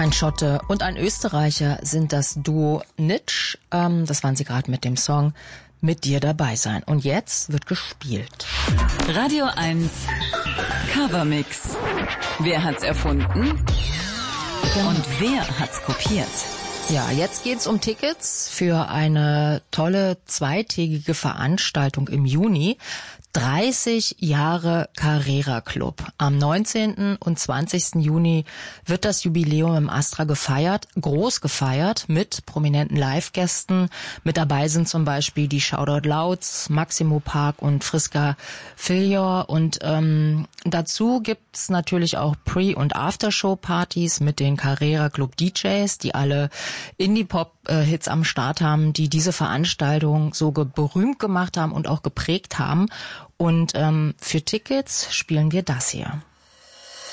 Ein Schotte und ein Österreicher sind das Duo Nitsch. Das waren sie gerade mit dem Song Mit dir dabei sein. Und jetzt wird gespielt. Radio 1 Covermix. Wer hat's erfunden? Und wer hat's kopiert? Ja, jetzt geht's um Tickets für eine tolle zweitägige Veranstaltung im Juni. 30 Jahre Carrera Club. Am 19. und 20. Juni wird das Jubiläum im Astra gefeiert, groß gefeiert, mit prominenten Live-Gästen. Mit dabei sind zum Beispiel die Shoutout Louds, Maximo Park und Friska Filior. Und dazu gibt's natürlich auch Pre- und Aftershow-Partys mit den Carrera Club DJs, die alle Indie-Pop-Hits am Start haben, die diese Veranstaltung so berühmt gemacht haben und auch geprägt haben. Und für Tickets spielen wir das hier.